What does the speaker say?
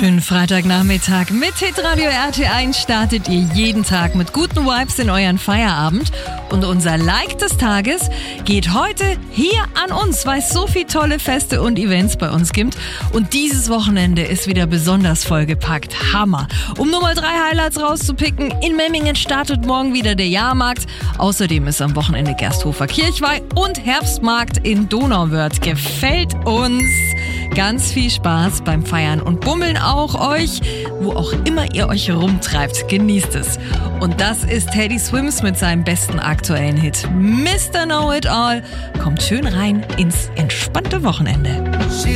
Schönen Freitagnachmittag mit Hitradio RT1 startet ihr jeden Tag mit guten Vibes in euren Feierabend. Und unser Like des Tages geht heute hier an uns, weil es so viele tolle Feste und Events bei uns gibt. Und dieses Wochenende ist wieder besonders vollgepackt. Hammer! Um nur mal 3 Highlights rauszupicken, in Memmingen startet morgen wieder der Jahrmarkt. Außerdem ist am Wochenende Gersthofer Kirchweih und Herbstmarkt in Donauwörth. Gefällt uns! Ganz viel Spaß beim Feiern und Bummeln auch euch, wo auch immer ihr euch rumtreibt. Genießt es. Und das ist Teddy Swims mit seinem besten aktuellen Hit Mr. Know It All. Kommt schön rein ins entspannte Wochenende.